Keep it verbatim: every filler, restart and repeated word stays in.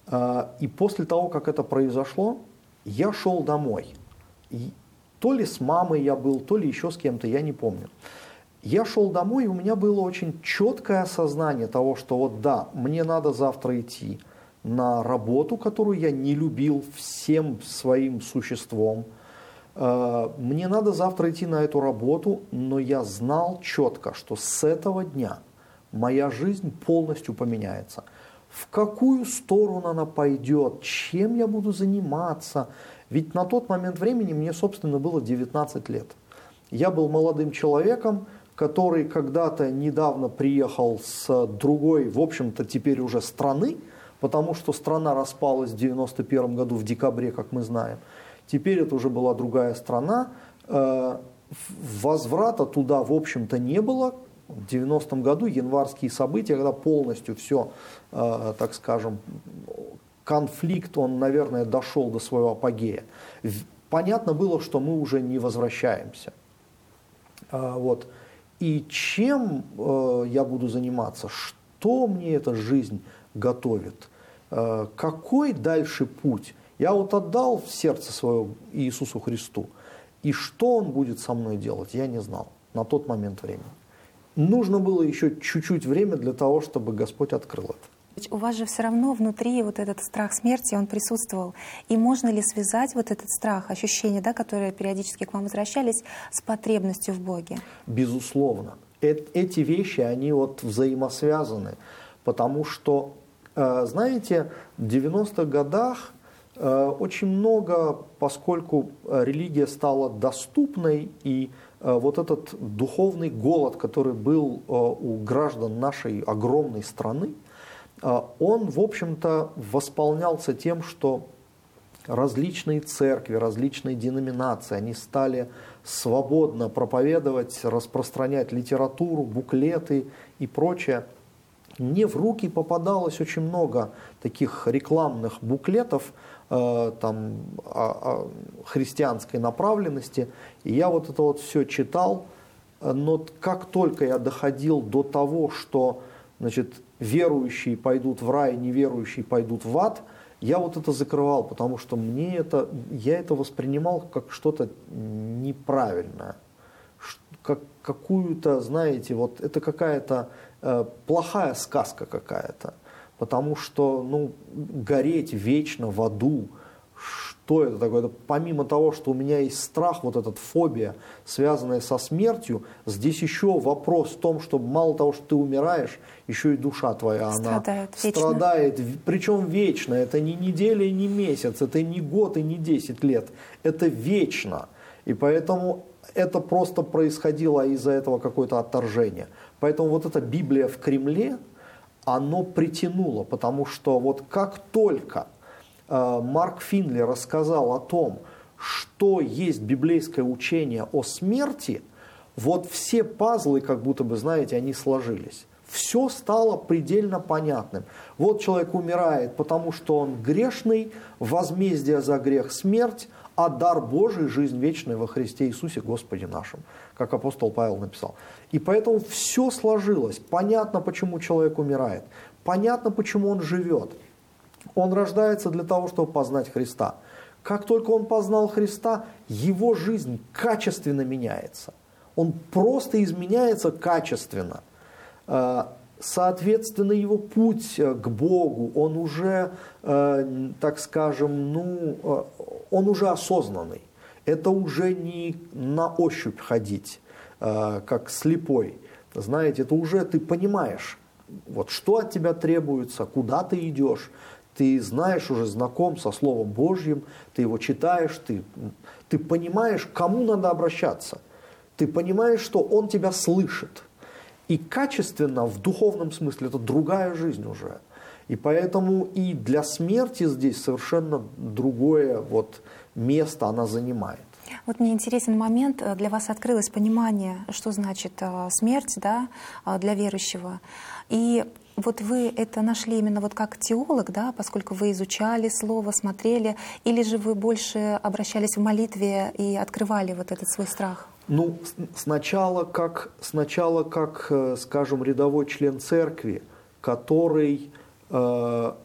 И после того, как это произошло, я шел домой. И то ли с мамой я был, то ли еще с кем-то, я не помню. Я шел домой, и у меня было очень четкое осознание того, что вот да, мне надо завтра идти на работу, которую я не любил всем своим существом. Мне надо завтра идти на эту работу, но я знал четко, что с этого дня моя жизнь полностью поменяется. В какую сторону она пойдет, чем я буду заниматься. Ведь на тот момент времени мне, собственно, было девятнадцать лет. Я был молодым человеком, который когда-то недавно приехал с другой, в общем-то, теперь уже страны, потому что страна распалась в девяносто первом году в декабре, как мы знаем. Теперь это уже была другая страна. Возврата туда, в общем-то, не было. В девяностом году январские события, когда полностью все, э, так скажем, конфликт, он, наверное, дошел до своего апогея. Понятно было, что мы уже не возвращаемся. Э, вот. И чем э, я буду заниматься? Что мне эта жизнь готовит? Э, какой дальше путь? Я вот отдал сердце свое Иисусу Христу. И что Он будет со мной делать, я не знал на тот момент времени. Нужно было еще чуть-чуть время для того, чтобы Господь открыл это. У вас же все равно внутри вот этот страх смерти, он присутствовал. И можно ли связать вот этот страх, ощущения, да, которые периодически к вам возвращались, с потребностью в Боге? Безусловно. Эти вещи, они вот взаимосвязаны. Потому что, знаете, в девяностых годах очень много, поскольку религия стала доступной, и вот этот духовный голод, который был у граждан нашей огромной страны, он, в общем-то, восполнялся тем, что различные церкви, различные деноминации, они стали свободно проповедовать, распространять литературу, буклеты и прочее. Мне в руки попадалось очень много таких рекламных буклетов э, там, о, о христианской направленности. И я вот это вот все читал, но как только я доходил до того, что, значит, верующие пойдут в рай, неверующие пойдут в ад, я вот это закрывал, потому что мне это, я это воспринимал как что-то неправильное. Как какую-то, знаете, вот это какая-то э, плохая сказка какая-то, потому что, ну, гореть вечно в аду, что это такое? Это помимо того, что у меня есть страх, вот эта фобия, связанная со смертью, здесь еще вопрос в том, что мало того, что ты умираешь, еще и душа твоя, страдает, она вечно. страдает, причем вечно, это не неделя и не месяц, это не год и не десять лет, это вечно, и поэтому это просто происходило из-за этого какое-то отторжение. Поэтому вот эта Библия в Кремле, оно притянуло, потому что вот как только э, Марк Финли рассказал о том, что есть библейское учение о смерти, вот все пазлы, как будто бы, знаете, они сложились. Все стало предельно понятным. Вот человек умирает, потому что он грешный, возмездие за грех – смерть, а дар Божий – жизнь вечная во Христе Иисусе Господе нашим, как апостол Павел написал. И поэтому все сложилось. Понятно, почему человек умирает. Понятно, почему он живет. Он рождается для того, чтобы познать Христа. Как только он познал Христа, его жизнь качественно меняется. Он просто изменяется качественно. Соответственно, его путь к Богу, он уже, так скажем, ну, он уже осознанный. Это уже не на ощупь ходить, как слепой. Знаете, это уже ты понимаешь, вот что от тебя требуется, куда ты идешь. Ты знаешь, уже знаком со Словом Божьим, ты его читаешь, ты, ты понимаешь, к кому надо обращаться. Ты понимаешь, что он тебя слышит. И качественно, в духовном смысле, это другая жизнь уже. И поэтому и для смерти здесь совершенно другое вот место она занимает. Вот мне интересен момент, для вас открылось понимание, что значит смерть, да, для верующего. И вот вы это нашли именно вот как теолог, да, поскольку вы изучали слово, смотрели, или же вы больше обращались в молитве и открывали вот этот свой страх? Ну, сначала как, сначала как, скажем, рядовой член церкви, который э,